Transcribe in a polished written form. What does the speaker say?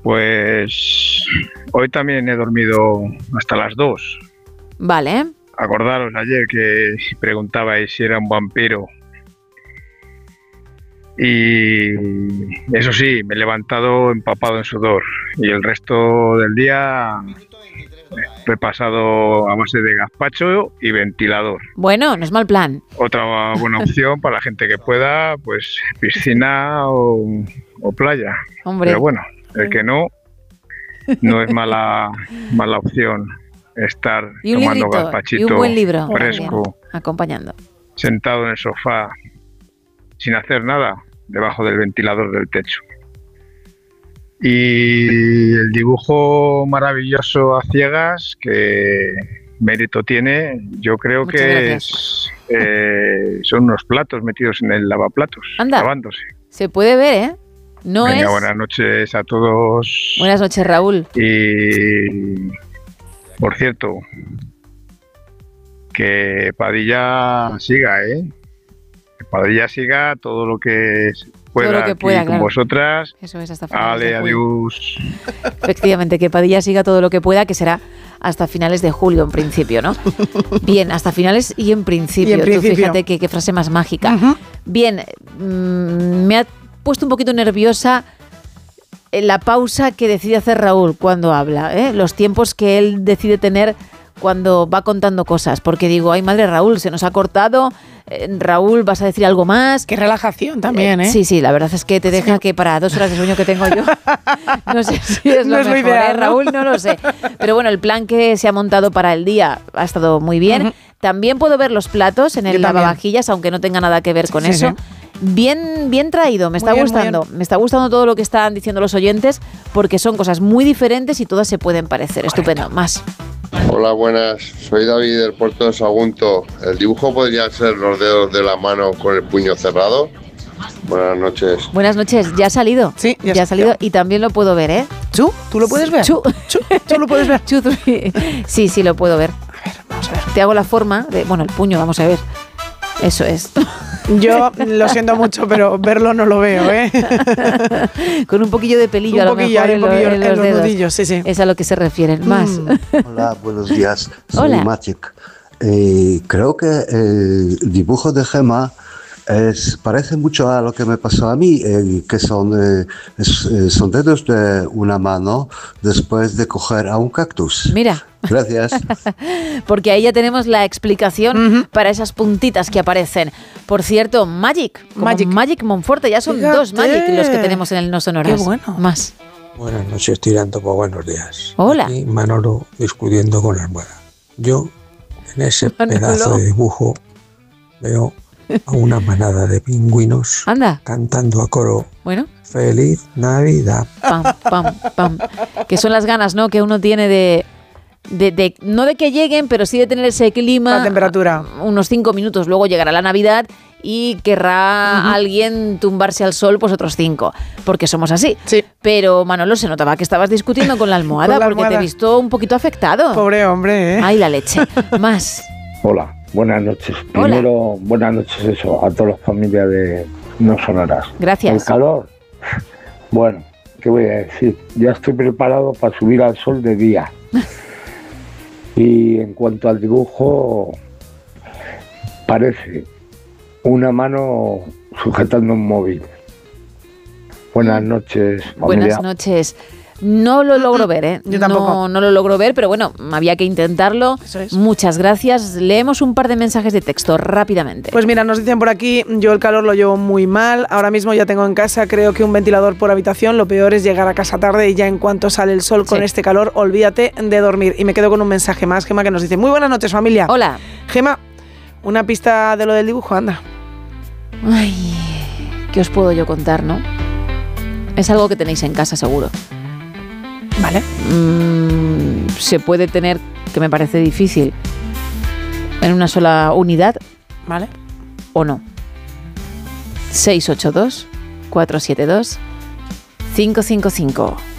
Pues hoy también he dormido hasta las 2. Vale. Acordaros ayer que preguntabais si era un vampiro. Y eso sí, me he levantado empapado en sudor. Y el resto del día he pasado a base de gazpacho y ventilador. Bueno, no es mal plan. Otra buena opción para la gente que pueda, pues piscina o playa. Hombre. Pero bueno, el que no es mala opción estar tomando gazpachito y un buen libro fresco, acompañando, sentado en el sofá sin hacer nada debajo del ventilador del techo. Y el dibujo maravilloso a ciegas, que mérito tiene, yo creo que son unos platos metidos en el lavaplatos. Anda, lavándose. Se puede ver, ¿eh? No Venga, es... buenas noches a todos. Buenas noches, Raúl. Y, por cierto, que Padilla siga, ¿eh? Que Padilla siga todo lo que pueda, todo lo que pueda, aquí con vosotras. Eso es, hasta finales Ale, de julio. adiós. Efectivamente, que Padilla siga todo lo que pueda, que será hasta finales de julio en principio, ¿no? Bien, hasta finales y en principio. Tú fíjate qué frase más mágica. Uh-huh. Bien, me ha puesto un poquito nerviosa la pausa que decide hacer Raúl cuando habla, ¿eh? Los tiempos que él decide tener cuando va contando cosas, porque digo, ay madre, Raúl, se nos ha cortado, Raúl, ¿vas a decir algo más? Qué relajación también, ¿eh? Sí, la verdad es que te deja que para 2 horas de sueño que tengo yo, no sé si es lo mejor, ideal, ¿no? Raúl, no lo sé. Pero bueno, el plan que se ha montado para el día ha estado muy bien. Uh-huh. También puedo ver los platos en el lavavajillas, aunque no tenga nada que ver con eso. Sí. Bien traído, me está gustando. Me está gustando todo lo que están diciendo los oyentes, porque son cosas muy diferentes y todas se pueden parecer. Correcto. Estupendo, más. Hola, buenas. Soy David del Puerto de Sagunto. ¿El dibujo podría ser los dedos de la mano con el puño cerrado? Buenas noches. Buenas noches. Ya ha salido. Sí, ya ha salido y también lo puedo ver, ¿eh? ¿Tú lo puedes ver? ¿Tú lo puedes ver? Sí, lo puedo ver. A ver, vamos a ver. Te hago la forma de... Bueno, el puño, vamos a ver. Eso es. Yo lo siento mucho, pero verlo no lo veo, ¿eh? Con un poquillo de pelillo a lo mejor en los dedos. Nudillos, sí. Es a lo que se refieren. Más. Hola, buenos días. Soy Hola. Magic. Creo que el dibujo de Gemma parece mucho a lo que me pasó a mí, que son dedos de una mano después de coger a un cactus. Mira. Gracias. Porque ahí ya tenemos la explicación para esas puntitas que aparecen. Por cierto, Magic Monforte, ya son 2 Magic los que tenemos en el No Sonoras. Qué bueno. Más. Buenas noches, tirando por buenos días. Hola. Aquí Manolo discutiendo con la almohada. Yo, en ese pedazo de dibujo, veo a una manada de pingüinos cantando a coro. Bueno. Feliz Navidad. Pam, pam, pam. Que son las ganas, ¿no?, que uno tiene de no de que lleguen, pero sí de tener ese clima. La temperatura. Unos 5 minutos. Luego llegará la Navidad y querrá alguien tumbarse al sol, pues otros 5. Porque somos así. Sí. Pero, Manolo, se notaba que estabas discutiendo con la almohada porque te he visto un poquito afectado. Pobre hombre, ¿eh? Ay, la leche. Más. Hola, buenas noches. Primero, buenas noches a todas las familias de No Sonoras. Gracias. El calor. Bueno, ¿qué voy a decir? Ya estoy preparado para subir al sol de día. Y en cuanto al dibujo, parece una mano sujetando un móvil. Buenas noches, familia. Buenas noches. No lo logro ver, ¿eh? Yo tampoco. No lo logro ver, pero bueno, había que intentarlo. Eso es. Muchas gracias. Leemos un par de mensajes de texto rápidamente. Pues mira, nos dicen por aquí, yo el calor lo llevo muy mal. Ahora mismo ya tengo en casa, creo que un ventilador por habitación. Lo peor es llegar a casa tarde y ya en cuanto sale el sol con este calor, olvídate de dormir. Y me quedo con un mensaje más, Gema, que nos dice, muy buenas noches, familia. Hola. Gema, una pista de lo del dibujo, anda. Ay, ¿qué os puedo yo contar, no? Es algo que tenéis en casa, seguro. Vale. Se puede tener, que me parece difícil, en una sola unidad. Vale. ¿O no? 682-472-555.